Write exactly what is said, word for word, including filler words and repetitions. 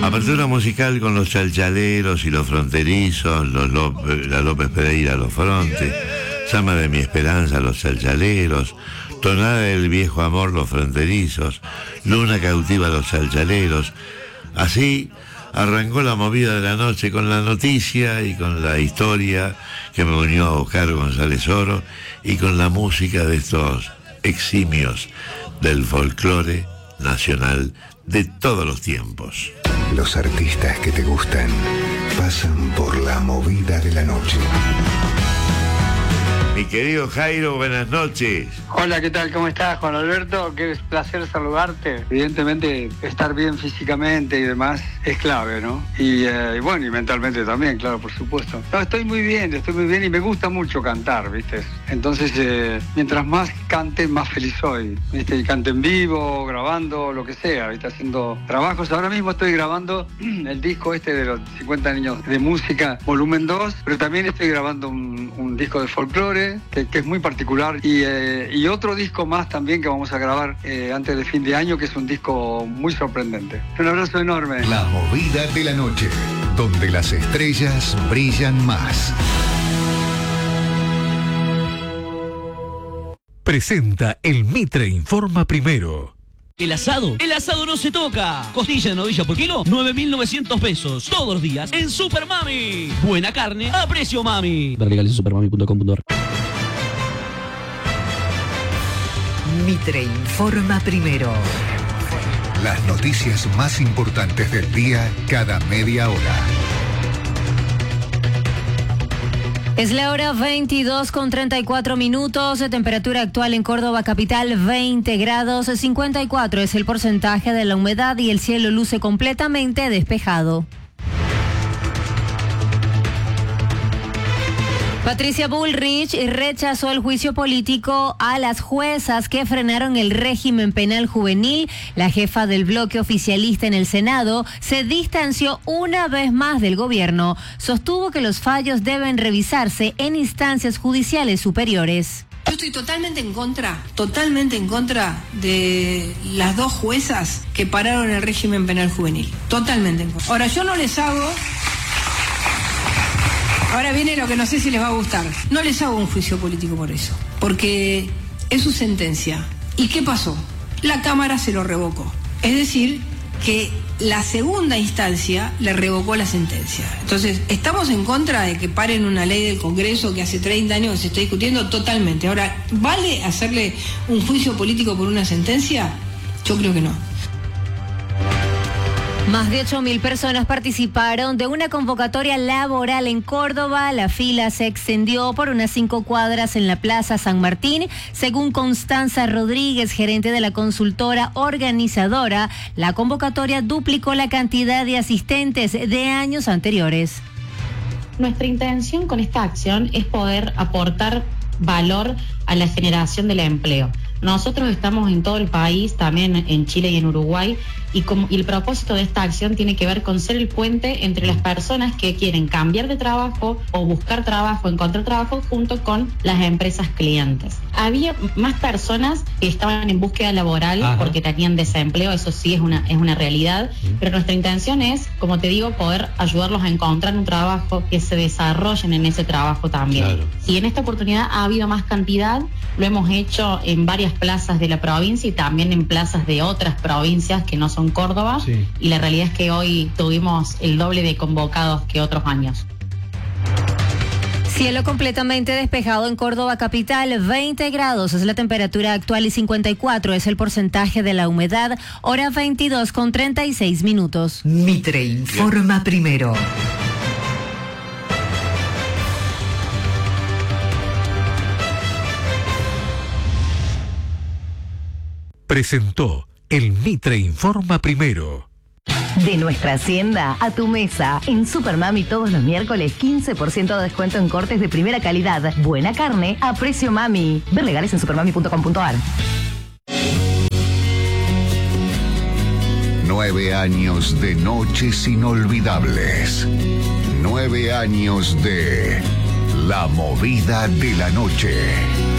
Apertura musical con los Chalchaleros y los Fronterizos, los López, la López Pereira, los Frontes, Llama de mi Esperanza, los Chalchaleros, Tonada del Viejo Amor, los Fronterizos, Luna Cautiva, los Chalchaleros. Así arrancó la movida de la noche con la noticia y con la historia que me unió a Oscar González Oro y con la música de estos eximios del folclore nacional de todos los tiempos. Los artistas que te gustan pasan por la movida de la noche. Mi querido Jairo, buenas noches. Hola, ¿qué tal? ¿Cómo estás, Juan Alberto? Qué placer saludarte. Evidentemente, estar bien físicamente y demás es clave, ¿no? Y, eh, y bueno, y mentalmente también, claro, por supuesto. No, estoy muy bien, estoy muy bien y me gusta mucho cantar, ¿viste? Entonces, eh, mientras más cante, más feliz soy, ¿viste? Y cante en vivo, grabando, lo que sea, ¿viste? Haciendo trabajos. Ahora mismo estoy grabando el disco este de los cincuenta años de música, volumen dos, pero también estoy grabando un, un disco de folclore, Que, que es muy particular, y, eh, y otro disco más también que vamos a grabar eh, antes de fin de año, que es un disco muy sorprendente. Un abrazo enorme. La movida de la noche, donde las estrellas brillan más. Presenta el Mitre Informa Primero. El asado, el asado no se toca. Costilla de novilla por kilo, nueve mil novecientos pesos. Todos los días en Super Mami. Buena carne a precio mami. Ver legales en supermami punto com punto ar. Mitre Informa Primero. Las noticias más importantes del día cada media hora. Es la hora veintidós con treinta y cuatro minutos, temperatura actual en Córdoba capital veinte grados, cincuenta y cuatro es el porcentaje de la humedad y el cielo luce completamente despejado. Patricia Bullrich rechazó el juicio político a las juezas que frenaron el régimen penal juvenil. La jefa del bloque oficialista en el Senado se distanció una vez más del gobierno. Sostuvo que los fallos deben revisarse en instancias judiciales superiores. Yo estoy totalmente en contra, totalmente en contra de las dos juezas que pararon el régimen penal juvenil. Totalmente en contra. Ahora, yo no les hago... Ahora viene lo que no sé si les va a gustar. No les hago un juicio político por eso, porque es su sentencia. ¿Y qué pasó? La Cámara se lo revocó. Es decir, que la segunda instancia le revocó la sentencia. Entonces, ¿estamos en contra de que paren una ley del Congreso que hace treinta años que se está discutiendo? Totalmente. Ahora, ¿vale hacerle un juicio político por una sentencia? Yo creo que no. Más de ocho mil personas participaron de una convocatoria laboral en Córdoba. La fila se extendió por unas cinco cuadras en la Plaza San Martín. Según Constanza Rodríguez, gerente de la consultora organizadora, la convocatoria duplicó la cantidad de asistentes de años anteriores. Nuestra intención con esta acción es poder aportar valor a la generación del empleo. Nosotros estamos en todo el país, también en Chile y en Uruguay, y, como, y el propósito de esta acción tiene que ver con ser el puente entre las personas que quieren cambiar de trabajo o buscar trabajo, encontrar trabajo, junto con las empresas clientes. Había más personas que estaban en búsqueda laboral. Ajá. Porque tenían desempleo, eso sí es una, es una realidad, uh-huh. Pero nuestra intención es, como te digo, poder ayudarlos a encontrar un trabajo, que se desarrollen en ese trabajo también. Claro. Si en esta oportunidad ha habido más cantidad, lo hemos hecho en varias plazas de la provincia y también en plazas de otras provincias que no son Córdoba, sí. Y la realidad es que hoy tuvimos el doble de convocados que otros años. Cielo completamente despejado en Córdoba capital, veinte grados es la temperatura actual y cincuenta y cuatro es el porcentaje de la humedad, hora veintidós con treinta y seis minutos. Mitre Informa Primero. Presentó el Mitre Informa Primero. De nuestra hacienda a tu mesa. En Supermami todos los miércoles quince por ciento de descuento en cortes de primera calidad. Buena carne a precio mami. Ver legales en supermami punto com punto ar. Nueve años de noches inolvidables. Nueve años de La Movida de la Noche.